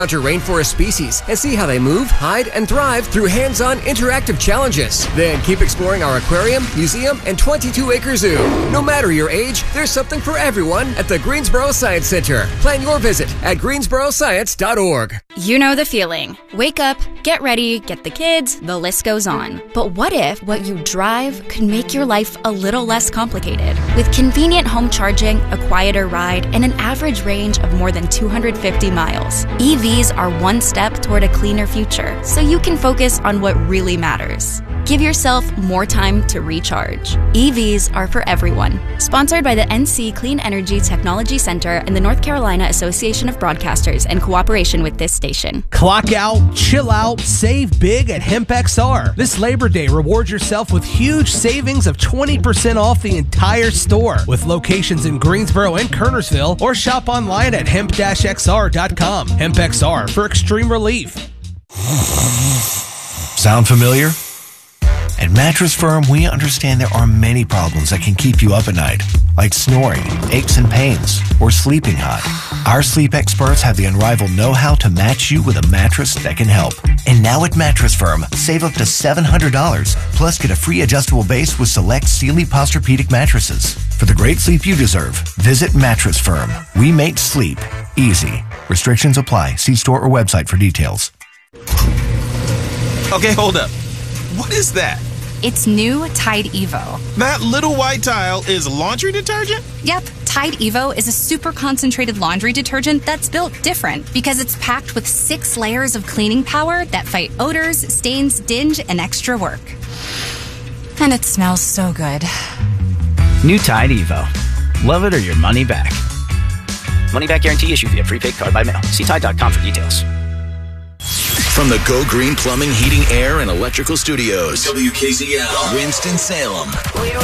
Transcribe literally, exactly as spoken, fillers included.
Encounter rainforest species and see how they move, hide, and thrive through hands-on interactive challenges. Then keep exploring our aquarium, museum, and twenty-two acre zoo. No matter your age, there's something for everyone at the Greensboro Science Center. Plan your visit at greensboro science dot org. You know the feeling. Wake up, get ready, get the kids, the list goes on. But what if what you drive could make your life a little less complicated? With convenient home charging, a quieter ride, and an average range of more than two hundred fifty miles, E Vs are one step toward a cleaner future, so you can focus on what really matters. Give yourself more time to recharge. E Vs are for everyone. Sponsored by the N C Clean Energy Technology Center and the North Carolina Association of Broadcasters in cooperation with this station. Clock out, chill out, save big at HempXR. This Labor Day, reward yourself with huge savings of twenty percent off the entire store, with locations in Greensboro and Kernersville, or shop online at hemp dash x r dot com. HempXR for extreme relief. Sound familiar? At Mattress Firm, we understand there are many problems that can keep you up at night, like snoring, aches and pains, or sleeping hot. Our sleep experts have the unrivaled know-how to match you with a mattress that can help. And now at Mattress Firm, save up to seven hundred dollars, plus get a free adjustable base with select Sealy Posturepedic mattresses. For the great sleep you deserve, visit Mattress Firm. We make sleep easy. Restrictions apply. See store or website for details. Okay, hold up. What is that? It's new Tide Evo. That little white tile is laundry detergent? Yep, Tide Evo is a super concentrated laundry detergent that's built different because it's packed with six layers of cleaning power that fight odors, stains, dinge, and extra work. And it smells so good. New Tide Evo. Love it or your money back. Money back guarantee issued via prepaid card by mail. See Tide dot com for details. From the Go Green Plumbing, Heating, Air, and Electrical Studios, W K Z L, Winston-Salem.